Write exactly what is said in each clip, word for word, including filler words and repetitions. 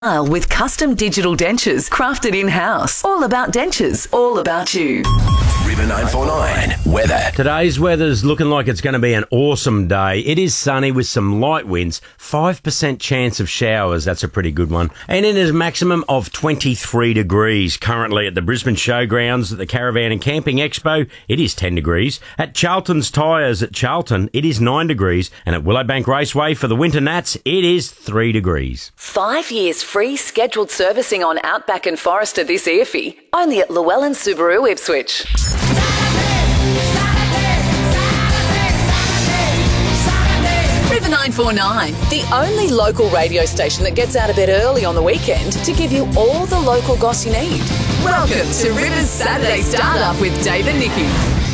With custom digital dentures crafted in-house. All about dentures, all about you. River nine four nine weather. Today's weather's looking like it's going to be an awesome day. It is sunny with some light winds, five percent chance of showers. That's a pretty good one. And it is a maximum of twenty-three degrees. Currently at the Brisbane Showgrounds at the Caravan and Camping Expo, it is ten degrees. At Charlton's Tyres at Charlton, it is nine degrees. And at Willowbank Raceway for the Winter Nats, it is three degrees. Five years free scheduled servicing on Outback and Forester this E F I. Only at Llewellyn Subaru Ipswich. River nine four nine, the only local radio station that gets out of bed early on the weekend to give you all the local goss you need. Welcome to River's Saturday Startup with Dave and Nikki.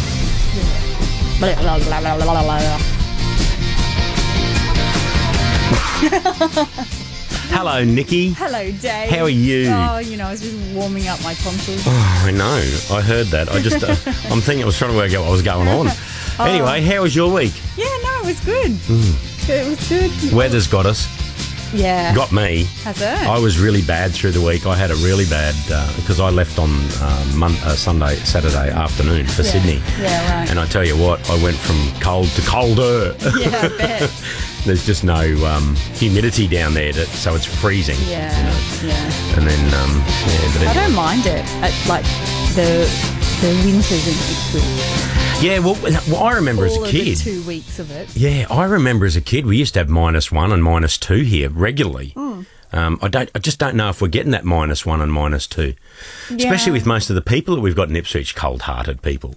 Hello, Nikki. Hello, Dave. How are you? Oh, you know, I was just warming up my tonsils. Oh, I know. I heard that. I just, uh, I'm thinking, I was trying to work out what was going on. Oh. Anyway, how was your week? Yeah, no, it was good. Mm. It was good. Weather's got us. Yeah. Got me. Has it? I was really bad through the week. I had a really bad, because uh, I left on uh, Mon- uh, Sunday, Saturday afternoon for yeah. Sydney. Yeah, right. And I tell you what, I went from cold to colder. Yeah, I bet. There's just no um, humidity down there, to, so it's freezing. Yeah, you know? yeah. And then, um, yeah. But I anyway. don't mind it. At, like, the the winters in Ipswich. Yeah, well, well, I remember All as a kid. Of the two weeks of it. Yeah, I remember as a kid we used to have minus one and minus two here regularly. Mm. Um, I don't. I just don't know if we're getting that minus one and minus two, Yeah. especially with most of the people that we've got in Ipswich, cold-hearted people.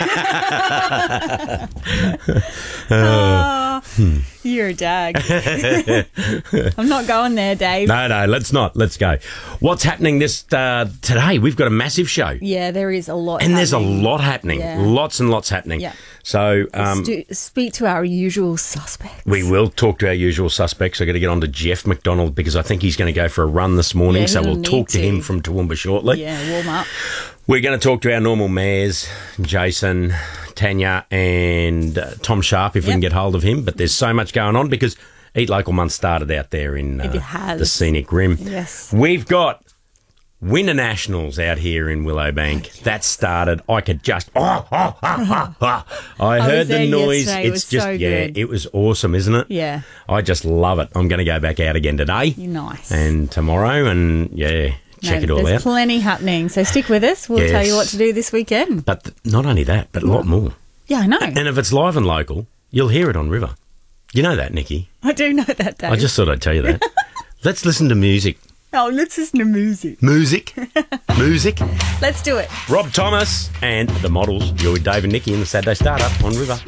Oh, you're a dag. I'm not going there, Dave. No, no, let's not. Let's go. What's happening this uh, today? We've got a massive show. Yeah, there is a lot And happening. there's a lot happening. Yeah. Lots and lots happening. Yeah. So um, Let's do, speak to our usual suspects. we will talk to our usual suspects. I've got to get on to Jeff McDonald because I think he's going to go for a run this morning. Yeah, so he'll we'll talk to. need him to. from Toowoomba shortly. Yeah, warm up. We're going to talk to our normal mayors, Jason, Tanya and uh, Tom Sharp if we Yep. can get hold of him. But there's so much going on because Eat Local Month started out there in It uh, has. the scenic rim. Yes. We've got Winter Nationals out here in Willowbank. That started. I could just... Oh, oh, oh, oh, oh. I I heard was the there noise. yesterday. It It's was just... so yeah, good. it was awesome, isn't it? Yeah. I just love it. I'm going to go back out again today. You're nice. And tomorrow and, yeah, check No, it all there's out. plenty happening. So stick with us. We'll Yes. tell you what to do this weekend. But th- not only that, but a lot more. Yeah, I know. And if it's live and local, you'll hear it on River. You know that, Nikki. I do know that, Dave. I just thought I'd tell you that. Let's listen to music. Oh, let's listen to music. Music. Music. Let's do it. Rob Thomas and the Models. You're with Dave and Nikki in the Saturday Startup on River.